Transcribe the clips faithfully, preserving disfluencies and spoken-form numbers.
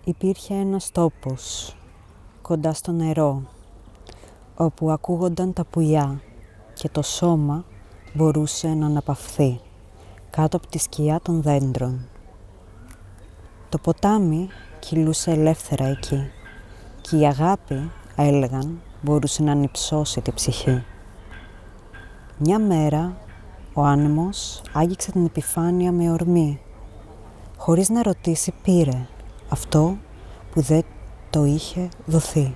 Υπήρχε ένας τόπος, κοντά στο νερό, όπου ακούγονταν τα πουλιά και το σώμα μπορούσε να αναπαυθεί κάτω από τη σκιά των δέντρων. Το ποτάμι κυλούσε ελεύθερα εκεί και η αγάπη, έλεγαν, μπορούσε να ανυψώσει τη ψυχή. Μια μέρα ο άνεμος άγγιξε την επιφάνεια με ορμή. Χωρίς να ρωτήσει πήρε αυτό που δεν το είχε δοθεί.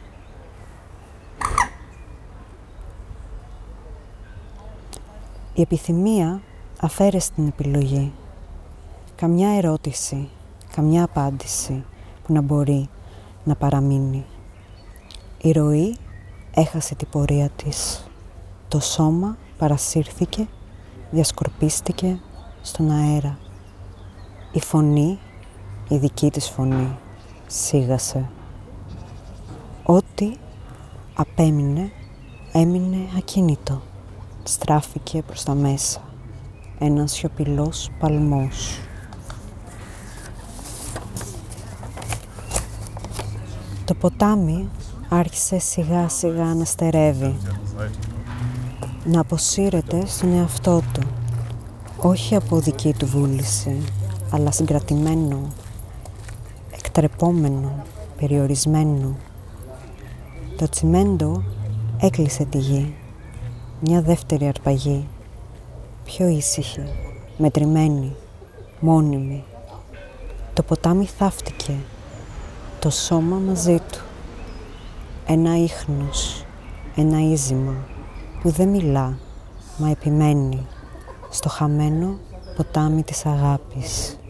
Η επιθυμία αφαίρεσε την επιλογή. Καμιά ερώτηση, καμιά απάντηση που να μπορεί να παραμείνει. Η ροή έχασε την πορεία της. Το σώμα παρασύρθηκε, διασκορπίστηκε στον αέρα. Η φωνή, η δική της φωνή, σίγασε. Ό,τι απέμεινε, έμεινε ακίνητο. Στράφηκε προς τα μέσα. Ένας σιωπηλός παλμός. Το ποτάμι άρχισε σιγά σιγά να στερεύει, να αποσύρεται στον εαυτό του, όχι από δική του βούληση, αλλά συγκρατημένο, εκτρεπόμενο, περιορισμένο. Το τσιμέντο έκλεισε τη γη, μια δεύτερη αρπαγή, πιο ήσυχη, μετρημένη, μόνιμη. Το ποτάμι θαύτηκε, το σώμα μαζί του. Ένα ίχνος, ένα ίζημα που δεν μιλά, μα επιμένει στο χαμένο ποτάμι της αγάπης.